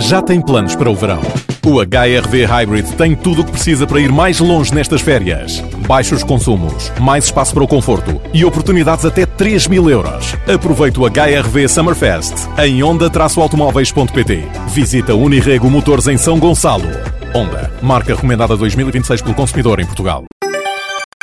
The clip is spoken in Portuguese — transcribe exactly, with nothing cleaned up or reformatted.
já tem planos para o verão. O H R V Hybrid tem tudo o que precisa para ir mais longe nestas férias. Baixos consumos, mais espaço para o conforto e oportunidades até três mil euros. Aproveite o H R V Summerfest em honda automóveis ponto pt. Visita Unirrego Motores em São Gonçalo. Honda, marca recomendada dois mil e vinte e seis pelo consumidor em Portugal.